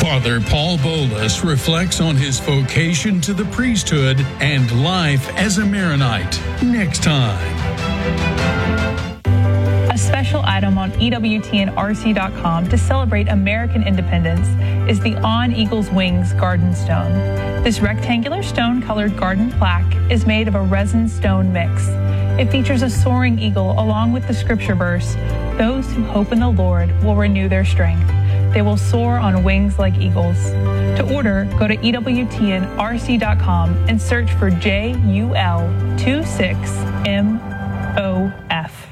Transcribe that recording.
Father Paul Bolus reflects on his vocation to the priesthood and life as a Maronite. Next time. A special item on EWTNRC.com to celebrate American independence is the On Eagle's Wings garden stone. This rectangular stone-colored garden plaque is made of a resin stone mix. It features a soaring eagle along with the scripture verse, "Those who hope in the Lord will renew their strength. They will soar on wings like eagles." To order, go to EWTNRC.com and search for JUL26MO.